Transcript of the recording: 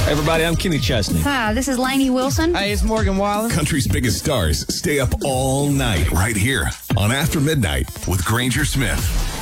Hey, everybody, I'm Kenny Chesney. Hi, this is Lainey Wilson. Hey, it's Morgan Wallen. Country's biggest stars stay up all night right here on After Midnight with Granger Smith.